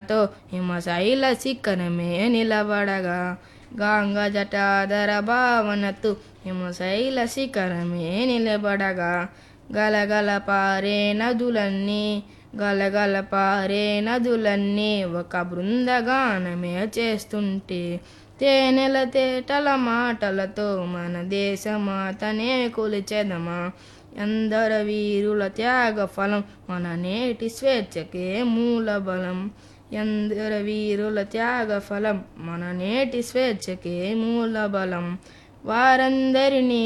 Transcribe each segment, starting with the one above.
మాటలతో హిమశైల శిఖరమే నిలబడగా గంగ జటాధర భావనతో హిమశైల శిఖరమే నిలబడగా గలగల పారే నదులన్నీ గలగల పారే నదులన్నీ ఒక బృందగానమే చేస్తుంటే తేనెల తేటల మాటలతో మన దేశమాతనే కొలిచెదమా ఎందర వీరుల త్యాగ ఫలం మన నేటి స్వేచ్ఛకే మూల బలం ఎందర వీరుల త్యాగ ఫలం మన నేటి స్వేచ్ఛకే మూల బలం వారందరినీ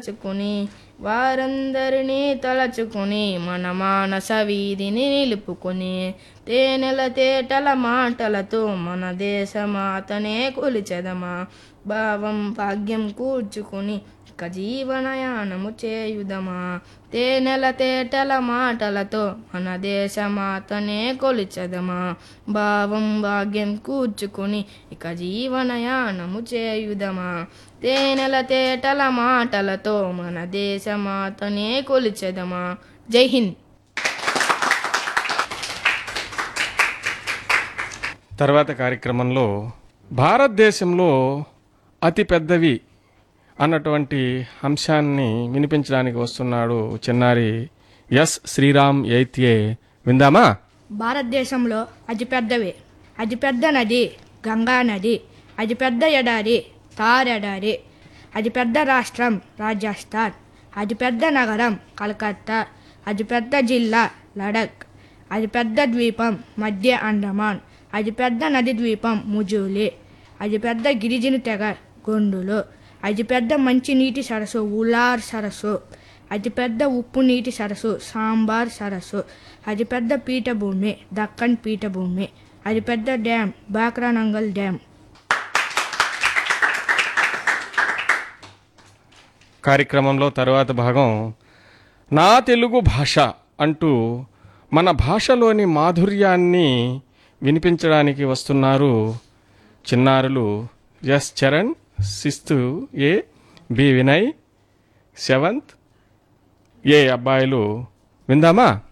తలచుకుని మన మానస వీధిని నిలుపుకొని తేనెల తేటల మాటలతో మన దేశమాతనే కొలిచెదమా భావం భాగ్యం కూర్చుకుని ఇక జీవనయానము చేయుదమా తేనెల తేటల మాటలతో మన దేశమాతనే కొలిచెదమా భావం భాగ్యం కూర్చుకుని ఇక జీవనయానము చేయుదమా తేనెల తేటల మాటలతో మన దేశమాతనే కొలిచెదమా. జై హింద్. తర్వాత కార్యక్రమంలో భారతదేశంలో అతిపెద్దవి అన్నటువంటి అంశాన్ని వినిపించడానికి వస్తున్నాడు చిన్నారి ఎస్ శ్రీరామ్ ఎయిత్యే. విందామా? భారతదేశంలో అతిపెద్ద నది గంగా నది, అతిపెద్ద ఎడారి థార్ ఎడారి, అతిపెద్ద రాష్ట్రం రాజస్థాన్, అతిపెద్ద నగరం కలకత్తా, అతిపెద్ద జిల్లా లడక్, అతిపెద్ద ద్వీపం మధ్య అండమాన్, అతిపెద్ద నది ద్వీపం ముజూలి, అతిపెద్ద గిరిజన తెగ గొండులు, అతిపెద్ద మంచినీటి సరస్సు ఉలార్ సరస్సు, అతిపెద్ద ఉప్పు నీటి సరస్సు సాంబార్ సరస్సు, అతిపెద్ద పీఠభూమి దక్కన్ పీఠభూమి, అతిపెద్ద డ్యామ్ బాక్రానంగల్ డ్యామ్. కార్యక్రమంలో తరువాత భాగం నా తెలుగు భాష అంటూ మన భాషలోని మాధుర్యాన్ని వినిపించడానికి వస్తున్నారు చిన్నారులు ఎస్ చరణ్ 6th ఏ, బి వినయ్ 7th ఏ అబ్బాయిలు. విందామా?